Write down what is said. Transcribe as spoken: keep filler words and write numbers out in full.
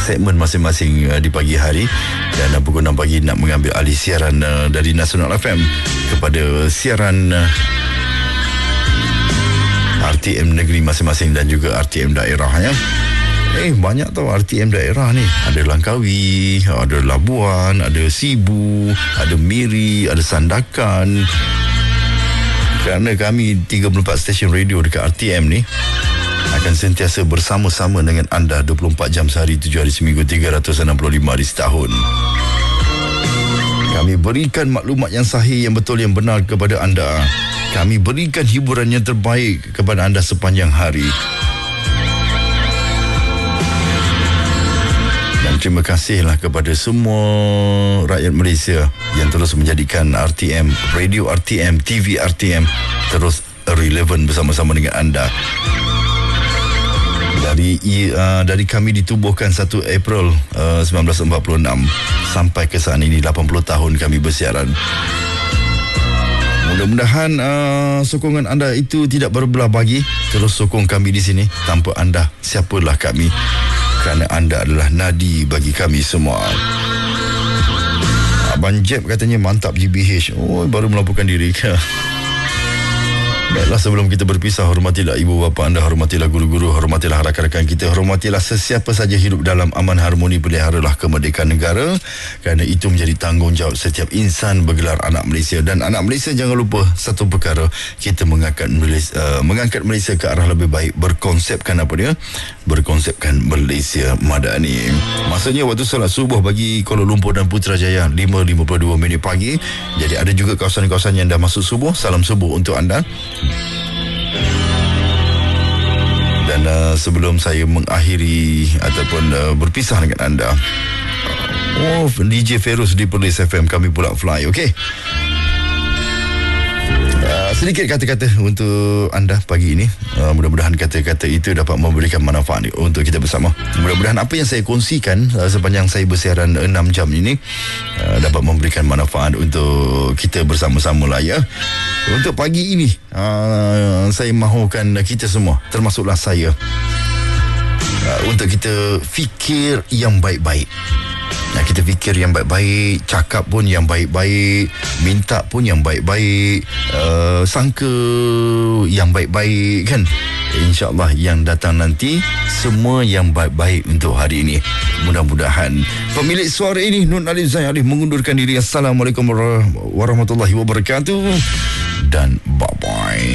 segmen masing-masing uh, di pagi hari. Dan uh, pukul enam pagi nak mengambil alih siaran uh, dari Nasional F M kepada siaran uh, R T M negeri masing-masing dan juga R T M daerah ya. Eh, banyak tau R T M daerah ni. Ada Langkawi, ada Labuan, ada Sibu, ada Miri, ada Sandakan. Kerana kami tiga puluh empat stesen radio dekat R T M ni akan sentiasa bersama-sama dengan anda dua puluh empat jam sehari, tujuh hari seminggu, tiga ratus enam puluh lima hari setahun. Kami berikan maklumat yang sahih, yang betul, yang benar kepada anda. Kami berikan hiburan yang terbaik kepada anda sepanjang hari. Dan terima kasihlah kepada semua rakyat Malaysia yang terus menjadikan R T M, radio R T M, T V R T M terus relevan bersama-sama dengan anda. Dari uh, dari kami ditubuhkan satu April uh, sembilan belas empat puluh enam sampai ke saat ini lapan puluh tahun kami bersiaran. Mudah-mudahan uh, sokongan anda itu tidak berbelah bagi. Terus sokong kami di sini. Tanpa anda, siapalah kami? Kerana anda adalah nadi bagi kami semua. Abang Jeb katanya mantap G B H. Oh, baru melaporkan diri ke? Baiklah, sebelum kita berpisah, hormatilah ibu bapa anda, hormatilah guru-guru, hormatilah rakan-rakan kita, hormatilah sesiapa saja hidup dalam aman harmoni, peliharalah kemerdekaan negara, kerana itu menjadi tanggungjawab setiap insan bergelar anak Malaysia. Dan anak Malaysia, jangan lupa satu perkara, kita mengangkat Malaysia, uh, mengangkat Malaysia ke arah lebih baik, berkonsepkan apa dia? Berkonsepkan Malaysia Madani. Maksudnya waktu solat subuh bagi Kuala Lumpur dan Putrajaya lima lima puluh dua minit pagi. Jadi ada juga kawasan-kawasan yang dah masuk subuh. Salam subuh untuk anda. Dan uh, sebelum saya mengakhiri ataupun uh, berpisah dengan anda, oh, D J Feroz di Perlis F M, kami pula fly, okey. Uh, sedikit kata-kata untuk anda pagi ini. uh, Mudah-mudahan kata-kata itu dapat memberikan manfaat untuk kita bersama. Mudah-mudahan apa yang saya kongsikan uh, sepanjang saya bersiaran enam jam ini uh, dapat memberikan manfaat untuk kita bersama-sama lah ya. Untuk pagi ini uh, saya mahukan kita semua, termasuklah saya, uh, untuk kita fikir yang baik-baik. Nah, kita fikir yang baik-baik, cakap pun yang baik-baik, minta pun yang baik-baik, uh, sangka yang baik-baik kan. InsyaAllah yang datang nanti semua yang baik-baik untuk hari ini. Mudah-mudahan. Pemilik suara ini Nun Alif Zain Alif mengundurkan diri. Assalamualaikum warahmatullahi wabarakatuh dan bye-bye.